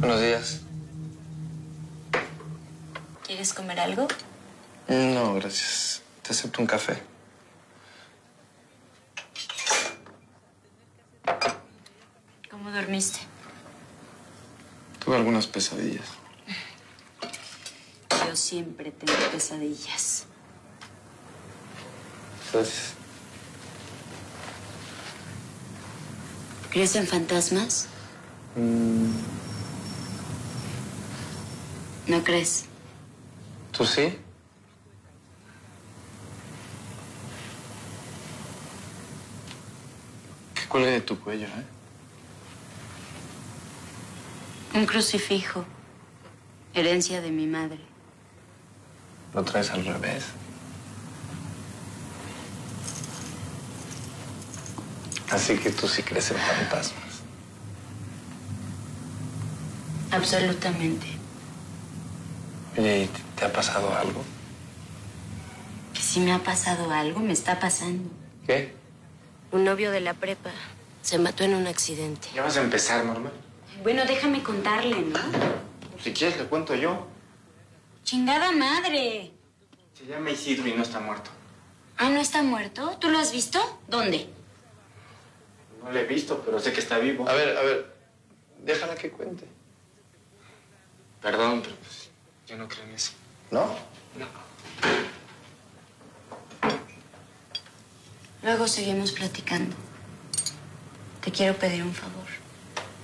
Buenos días. ¿Quieres comer algo? No, gracias. Te acepto un café. ¿Cómo dormiste? Tuve algunas pesadillas. Yo siempre tengo pesadillas. Gracias. ¿Crees en fantasmas? ¿No crees? ¿Tú sí? ¿Qué cuelga de tu cuello, Un crucifijo. Herencia de mi madre. ¿Lo traes al revés? Así que tú sí crees en fantasmas. Absolutamente. Oye, ¿y te ha pasado algo? Que si me ha pasado algo, me está pasando. ¿Qué? Un novio de la prepa se mató en un accidente. Ya vas a empezar, Norma. Bueno, déjame contarle, ¿no? Si quieres, le cuento yo. ¡Chingada madre! Se llama Isidro y no está muerto. Ah, ¿no está muerto? ¿Tú lo has visto? ¿Dónde? No lo he visto, pero sé que está vivo. A ver. Déjala que cuente. Perdón, pero pues yo no creo en eso. ¿No? No. Luego seguimos platicando. Te quiero pedir un favor.